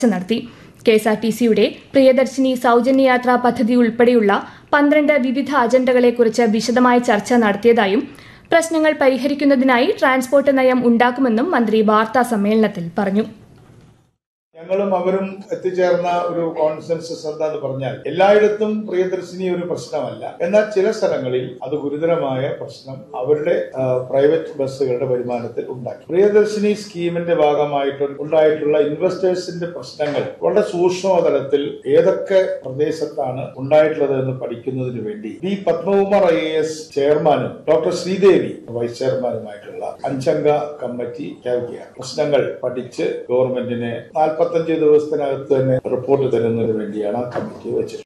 നടത്തി. കെഎസ്ആർടിസിയുടെ പ്രിയദർശിനി സൌജന്യ യാത്രാ പദ്ധതി ഉൾപ്പെടെയുള്ള 12 വിവിധ അജണ്ടകളെക്കുറിച്ച് വിശദമായ ചർച്ച നടത്തിയതായും പ്രശ്നങ്ങൾ പരിഹരിക്കുന്നതിനായി ട്രാൻസ്പോർട്ട് നയം ഉണ്ടാക്കുമെന്നും മന്ത്രി വാർത്താ സമ്മേളനത്തിൽ പറഞ്ഞു. ഞങ്ങളും അവരും എത്തിച്ചേർന്ന ഒരു കോൺസെൻസസ് എന്താന്ന് പറഞ്ഞാൽ എല്ലായിടത്തും പ്രിയദർശിനി ഒരു പ്രശ്നമല്ല. എന്നാൽ ചില സ്ഥലങ്ങളിൽ അത് ഗുരുതരമായ പ്രശ്നം അവരുടെ പ്രൈവറ്റ് ബസ്സുകളുടെ വരുമാനത്തിൽ ഉണ്ടാക്കി. പ്രിയദർശിനി സ്കീമിന്റെ ഭാഗമായിട്ട് ഉണ്ടായിട്ടുള്ള ഇൻവെസ്റ്റേഴ്സിന്റെ പ്രശ്നങ്ങൾ വളരെ സൂക്ഷ്മതലത്തിൽ ഏതൊക്കെ പ്രദേശത്താണ് ഉണ്ടായിട്ടുള്ളത് എന്ന് പഠിക്കുന്നതിന് വേണ്ടി ബി പത്മകുമാർ IAS ചെയർമാനും ഡോക്ടർ ശ്രീദേവി വൈസ് ചെയർമാനുമായിട്ടുള്ള 5-അംഗ കമ്മിറ്റി ചേർക്കുകയാണ്. പ്രശ്നങ്ങൾ പഠിച്ച് ഗവൺമെന്റിനെ 45 ദിവസത്തിനകത്ത് തന്നെ റിപ്പോർട്ട് തരുന്നതിന് വേണ്ടിയാണ് ആ കമ്മിറ്റി വെച്ചത്.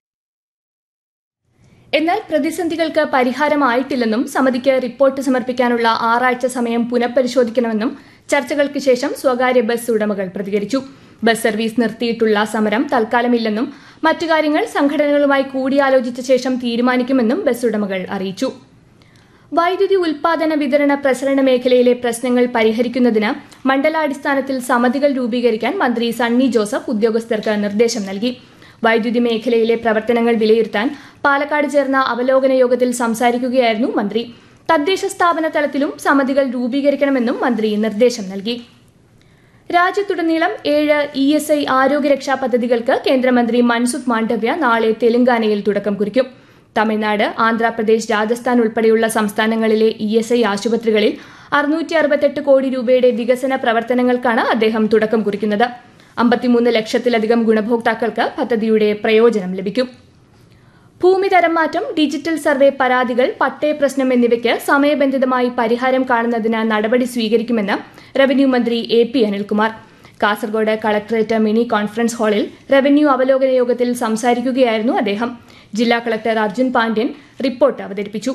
എന്നാൽ പ്രതിസന്ധികൾക്ക് പരിഹാരമായിട്ടില്ലെന്നും സമിതിക്ക് റിപ്പോർട്ട് സമർപ്പിക്കാനുള്ള 6 ആഴ്ച സമയം പുനഃപരിശോധിക്കണമെന്നും ചർച്ചകൾക്ക് ശേഷം സ്വകാര്യ ബസ് ഉടമകൾ പ്രതികരിച്ചു. ബസ് സർവീസ് നിർത്തിയിട്ടുള്ള സമരം തൽക്കാലമില്ലെന്നും മറ്റു കാര്യങ്ങൾ സംഘടനകളുമായി കൂടിയാലോചിച്ച ശേഷം തീരുമാനിക്കുമെന്നും ബസ് ഉടമകൾ അറിയിച്ചു. വൈദ്യുതി ഉൽപാദന വിതരണ പ്രസരണ മേഖലയിലെ പ്രശ്നങ്ങൾ പരിഹരിക്കുന്നതിന് മണ്ഡലാടിസ്ഥാനത്തിൽ സമിതികൾ രൂപീകരിക്കാൻ മന്ത്രി സണ്ണി ജോസഫ് ഉദ്യോഗസ്ഥർക്ക് നിർദ്ദേശം നൽകി. വൈദ്യുതി മേഖലയിലെ പ്രവർത്തനങ്ങൾ വിലയിരുത്താൻ പാലക്കാട് ചേർന്ന അവലോകന യോഗത്തിൽ സംസാരിക്കുകയായിരുന്നു മന്ത്രി. തദ്ദേശ സ്ഥാപന തലത്തിലും സമിതികൾ രൂപീകരിക്കണമെന്നും മന്ത്രി നിർദ്ദേശം നൽകി. രാജ്യത്തുടനീളം 7 ESI ആരോഗ്യരക്ഷാ പദ്ധതികൾക്ക് കേന്ദ്രമന്ത്രി മൻസുഖ് മാണ്ഡവ്യ നാളെ തെലങ്കാനയിൽ തുടക്കം കുറിക്കും. തമിഴ്നാട്, ആന്ധ്രാപ്രദേശ്, രാജസ്ഥാൻ ഉൾപ്പെടെയുള്ള സംസ്ഥാനങ്ങളിലെ ESI ആശുപത്രികളിൽ 668 കോടി രൂപയുടെ വികസന പ്രവർത്തനങ്ങൾക്കാണ് അദ്ദേഹം തുടക്കം കുറിക്കുന്നത്. 53 ലക്ഷത്തിലധികം ഗുണഭോക്താക്കൾക്ക് പദ്ധതിയുടെ പ്രയോജനം ലഭിക്കും. ഭൂമി തരംമാറ്റം, ഡിജിറ്റൽ സർവേ പരാതികൾ, പട്ടയ പ്രശ്നം എന്നിവയ്ക്ക് സമയബന്ധിതമായി പരിഹാരം കാണുന്നതിന് നടപടി സ്വീകരിക്കുമെന്ന് റവന്യൂ മന്ത്രി AP Anilkumar Kasaragod collectorate mini conference ഹാളിൽ റവന്യൂ അവലോകന യോഗത്തിൽ സംസാരിക്കുകയായിരുന്നു അദ്ദേഹം. ജില്ലാ കളക്ടർ അർജുൻ പാണ്ഡ്യൻ റിപ്പോർട്ട് അവതരിപ്പിച്ചു.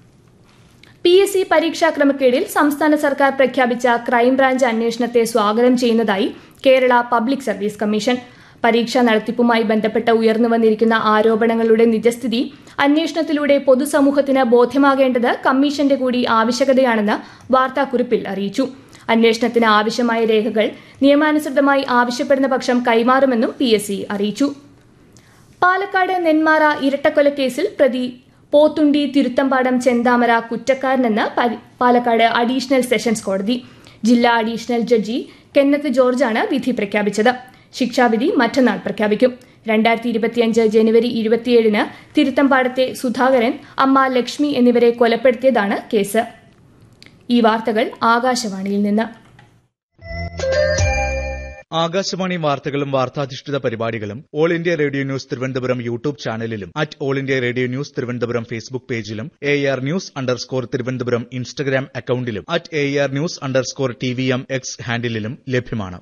PSC പരീക്ഷാ ക്രമക്കേടിൽ സംസ്ഥാന സർക്കാർ പ്രഖ്യാപിച്ച ക്രൈംബ്രാഞ്ച് അന്വേഷണത്തെ സ്വാഗതം ചെയ്യുന്നതായി കേരള പബ്ലിക് സർവീസ് കമ്മീഷൻ. പരീക്ഷാ നടത്തിപ്പുമായി ബന്ധപ്പെട്ട് ഉയർന്നുവന്നിരിക്കുന്ന ആരോപണങ്ങളുടെ നിജസ്ഥിതി അന്വേഷണത്തിലൂടെ പൊതുസമൂഹത്തിന് ബോധ്യമാകേണ്ടത് കമ്മീഷന്റെ കൂടി ആവശ്യകതയാണെന്ന് വാർത്താക്കുറിപ്പിൽ അറിയിച്ചു. അന്വേഷണത്തിന് ആവശ്യമായ രേഖകൾ നിയമാനുസൃതമായി ആവശ്യപ്പെടുന്ന പക്ഷം കൈമാറുമെന്നും PSC അറിയിച്ചു. പാലക്കാട് നെന്മാറ ഇരട്ടക്കൊലക്കേസിൽ പ്രതി പോത്തുണ്ടി തിരുത്തമ്പാടം ചെന്താമര കുറ്റക്കാരനെന്ന് പാലക്കാട് അഡീഷണൽ സെഷൻസ് കോടതി. ജില്ലാ അഡീഷണൽ ജഡ്ജി കെന്നത്ത് ജോർജാണ് വിധി പ്രഖ്യാപിച്ചത്. ശിക്ഷാവിധി മറ്റന്നാൾ പ്രഖ്യാപിക്കും. 2025 ജനുവരി 27 തിരുത്തമ്പാടത്തെ സുധാകരൻ, അമ്മ ലക്ഷ്മി എന്നിവരെ കൊലപ്പെടുത്തിയതാണ് കേസ്. ഈ വാർത്തകൾ ആകാശവാണിയിൽ നിന്ന്. ആകാശവാണി വാർത്തകളും വാർത്താധിഷ്ഠിത പരിപാടികളും all India radio news Thiruvananthapuram YouTube ചാനലിലും all India radio news Thiruvananthapuram Facebook പേജിലും AR News_ തിരുവനന്തപുരം ഇൻസ്റ്റഗ്രാം അക്കൌണ്ടിലും AR News_TVM X ഹാൻഡിലും ലഭ്യമാണ്.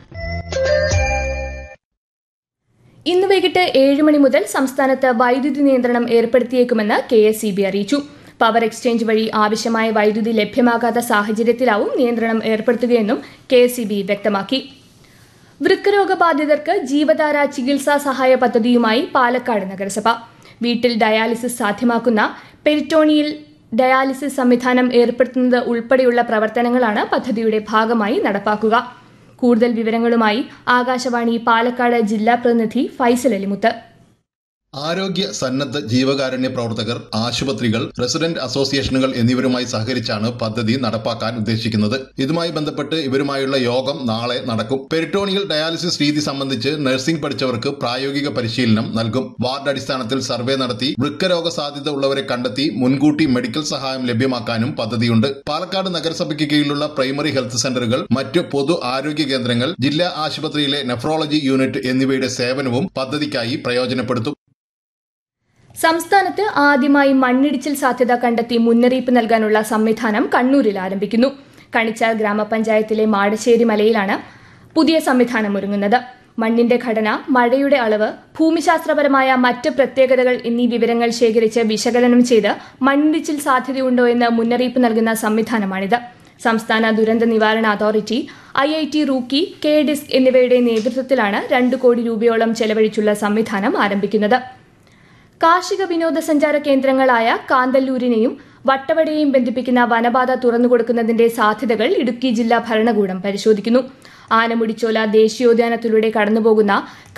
ഇന്ന് വൈകിട്ട് 7 മണി മുതൽ സംസ്ഥാനത്ത് വൈദ്യുതി നിയന്ത്രണം ഏർപ്പെടുത്തിയേക്കുമെന്ന് KSEB അറിയിച്ചു. പവർ എക്സ്ചേഞ്ച് വഴി ആവശ്യമായ വൈദ്യുതി ലഭ്യമാകാത്ത സാഹചര്യത്തിലാവും നിയന്ത്രണം ഏർപ്പെടുത്തുകയെന്നും KSEB വ്യക്തമാക്കി. വൃക്കരോഗബാധിതർക്ക് ജീവധാര ചികിത്സാ സഹായ പദ്ധതിയുമായി പാലക്കാട് നഗരസഭ. വീട്ടിൽ ഡയാലിസിസ് സാധ്യമാക്കുന്ന പെരിറ്റോണിയൽ ഡയാലിസിസ് സംവിധാനം ഏർപ്പെടുത്തുന്നത് ഉൾപ്പെടെയുള്ള പ്രവർത്തനങ്ങളാണ് പദ്ധതിയുടെ ഭാഗമായി നടപ്പാക്കുക. കൂടുതൽ വിവരങ്ങളുമായി ആകാശവാണി പാലക്കാട് ജില്ലാ പ്രതിനിധി ഫൈസൽ അലിമുത്ത്. ആരോഗ്യ സന്നദ്ധ ജീവകാരുണ്യ പ്രവർത്തകർ, ആശുപത്രികൾ, റെസിഡന്റ് അസോസിയേഷനുകൾ എന്നിവരുമായി സഹകരിച്ചാണ് പദ്ധതി നടപ്പാക്കാൻ ഉദ്ദേശിക്കുന്നത്. ഇതുമായി ബന്ധപ്പെട്ട് ഇവരുമായുള്ള യോഗം നാളെ നടക്കും. പെരിറ്റോണിയൽ ഡയാലിസിസ് രീതി സംബന്ധിച്ച് നഴ്സിംഗ് പഠിച്ചവർക്ക് പ്രായോഗിക പരിശീലനം നൽകും. വാർഡ് അടിസ്ഥാനത്തിൽ സർവേ നടത്തി വൃക്കരോഗ സാധ്യത ഉള്ളവരെ കണ്ടെത്തി മുൻകൂട്ടി മെഡിക്കൽ സഹായം ലഭ്യമാക്കാനും പദ്ധതിയുണ്ട്. പാലക്കാട് നഗരസഭയ്ക്ക് കീഴിലുള്ള പ്രൈമറി ഹെൽത്ത് സെന്ററുകൾ, മറ്റ് പൊതു ആരോഗ്യ കേന്ദ്രങ്ങൾ, ജില്ലാ ആശുപത്രിയിലെ നെഫ്രോളജി യൂണിറ്റ് എന്നിവയുടെ സേവനവും പദ്ധതിക്കായി പ്രയോജനപ്പെടുത്തും. സംസ്ഥാനത്ത് ആദ്യമായി മണ്ണിടിച്ചിൽ സാധ്യത കണ്ടെത്തി മുന്നറിയിപ്പ് നൽകാനുള്ള സംവിധാനം കണ്ണൂരിൽ ആരംഭിക്കുന്നു. കണിച്ചാൽ ഗ്രാമപഞ്ചായത്തിലെ മാടശ്ശേരി മലയിലാണ് പുതിയ സംവിധാനം ഒരുങ്ങുന്നത്. മണ്ണിന്റെ ഘടന, മഴയുടെ അളവ്, ഭൂമിശാസ്ത്രപരമായ മറ്റ് പ്രത്യേകതകൾ എന്നീ വിവരങ്ങൾ ശേഖരിച്ച് വിശകലനം ചെയ്ത് മണ്ണിടിച്ചിൽ സാധ്യതയുണ്ടോ എന്ന് മുന്നറിയിപ്പ് നൽകുന്ന സംവിധാനമാണിത്. സംസ്ഥാന ദുരന്ത നിവാരണ അതോറിറ്റി, IIT റൂക്കി, KDISC എന്നിവയുടെ നേതൃത്വത്തിലാണ് 2 കോടി രൂപയോളം ചെലവഴിച്ചുള്ള സംവിധാനം ആരംഭിക്കുന്നത്. കാർഷിക വിനോദസഞ്ചാര കേന്ദ്രങ്ങളായ കാന്തല്ലൂരിനെയും വട്ടവടയെയും ബന്ധിപ്പിക്കുന്ന വനപാത തുറന്നുകൊടുക്കുന്നതിന്റെ സാധ്യതകൾ ഇടുക്കി ജില്ലാ ഭരണകൂടം പരിശോധിക്കുന്നു. ആനമുടിച്ചോല ദേശീയോദ്യാനത്തിലൂടെ കടന്നുപോകുന്ന